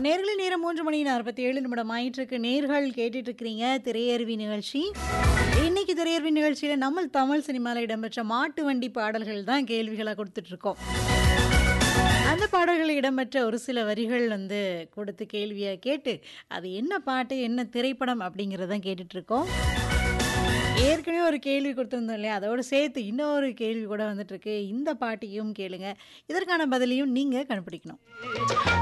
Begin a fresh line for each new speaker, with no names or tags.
நேர்களே நேரம் 3 மணி 47 நிமிடம் ஆயிட்டிருக்கு. நேர்கள் கேட்டுட்டு இருக்கிறீங்க திரையருவி நிகழ்ச்சி. இன்னைக்கு திரையருவி நிகழ்ச்சியில நம்ம தமிழ் சினிமால இடம்பெற்ற மாட்டு வண்டி பாடல்கள் தான் கேள்விகளா குடுத்துட்ருக்கோம். அந்த பாடல்கள் இடம்பெற்ற ஒரு சில வரிகள் குடுத்து கேள்வியா கேட்டு, அது என்ன பாட்டு, என்ன திரைப்படம் அப்படிங்கிறத தான் கேட்டுட்ருக்கோம். ஏற்கனவே ஒரு கேள்வி குடுத்துருந்தோம் இல்லையா? அதோட சேர்த்து இன்னொரு கேள்வி கூட வந்துட்டுருக்கு. இந்த பாட்டையும் கேளுங்க. இதற்கான பதிலையும் நீங்க கண்டுபிடிக்கணும்.